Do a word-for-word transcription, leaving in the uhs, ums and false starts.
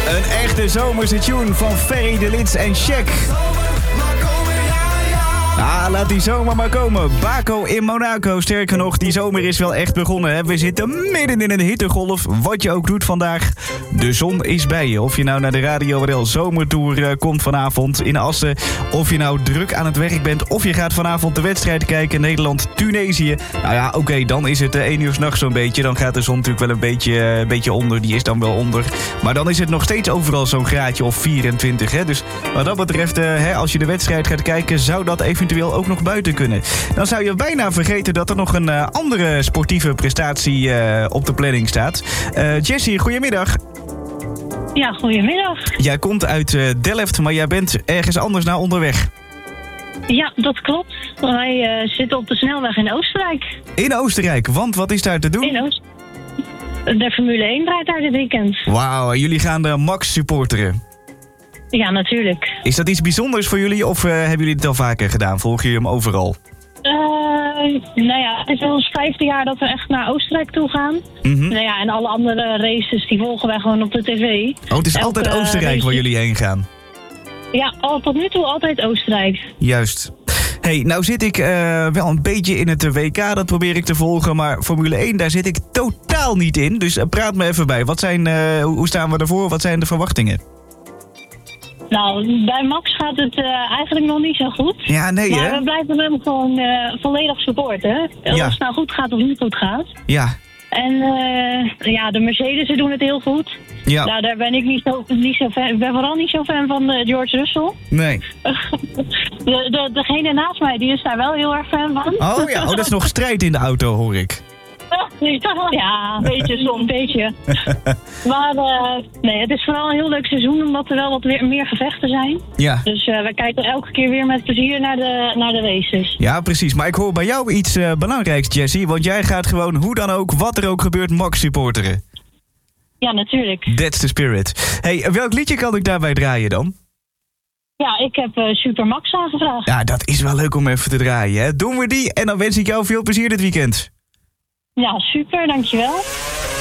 Een echte zomerse tune van Ferry de Lits en Shaq. Ah, laat die zomer maar komen. Baco in Monaco. Sterker nog, die zomer is wel echt begonnen. Hè? We zitten midden in een hittegolf. Wat je ook doet vandaag, de zon is bij je. Of je nou naar de Radio R L Zomertour uh, komt vanavond in Assen. Of je nou druk aan het werk bent. Of je gaat vanavond de wedstrijd kijken. Nederland-Tunesië. Nou ja, oké, okay, dan is het uh, één uur 's nachts zo'n beetje. Dan gaat de zon natuurlijk wel een beetje, uh, een beetje onder. Die is dan wel onder. Maar dan is het nog steeds overal zo'n graadje of vierentwintig. Hè? Dus wat dat betreft, uh, hè, als je de wedstrijd gaat kijken, zou dat eventueel ook nog buiten kunnen. Dan zou je bijna vergeten dat er nog een uh, andere sportieve prestatie uh, op de planning staat. Uh, Jessie, goedemiddag. Ja, goedemiddag. Jij komt uit uh, Delft, maar jij bent ergens anders naar onderweg. Ja, dat klopt. Wij uh, zitten op de snelweg in Oostenrijk. In Oostenrijk, want wat is daar te doen? In Oost. De Formule één draait daar dit weekend. Wauw, jullie gaan de Max supporteren. Ja, natuurlijk. Is dat iets bijzonders voor jullie of uh, hebben jullie het al vaker gedaan? Volg je hem overal? Uh, nou ja, het is al ons vijfde jaar dat we echt naar Oostenrijk toe gaan. Mm-hmm. Nou ja, en alle andere races die volgen wij gewoon op de tv. Oh, het is Elke, altijd Oostenrijk race... waar jullie heen gaan? Ja, al, tot nu toe altijd Oostenrijk. Juist. Hey, nou zit ik uh, wel een beetje in het W K, dat probeer ik te volgen. Maar Formule één, daar zit ik totaal niet in. Dus uh, praat me even bij. Wat zijn, uh, hoe staan we ervoor? Wat zijn de verwachtingen? Nou, bij Max gaat het uh, eigenlijk nog niet zo goed. Ja, nee maar hè? we blijven hem gewoon uh, volledig supporten. Ja. Of het nou goed gaat of niet goed gaat. Ja. En uh, ja, de Mercedes doen het heel goed. Ja. Nou, daar ben ik niet zo, niet zo fan. Ik ben vooral niet zo fan van uh, George Russell. Nee. de, de, degene naast mij, die is daar wel heel erg fan van. Oh ja, oh, dat is nog strijd in de auto, hoor ik. Ja, een beetje soms, een beetje. Maar uh, nee, het is vooral een heel leuk seizoen, omdat er wel wat weer meer gevechten zijn. Ja. Dus uh, we kijken elke keer weer met plezier naar de, naar de races. Ja, precies. Maar ik hoor bij jou iets uh, belangrijks, Jessie. Want jij gaat gewoon, hoe dan ook, wat er ook gebeurt, Max supporteren. Ja, natuurlijk. That's the spirit. Hey, welk liedje kan ik daarbij draaien dan? Ja, ik heb uh, Super Max aangevraagd. Ja, dat is wel leuk om even te draaien, hè. Doen we die en dan wens ik jou veel plezier dit weekend. Ja, super, dankjewel.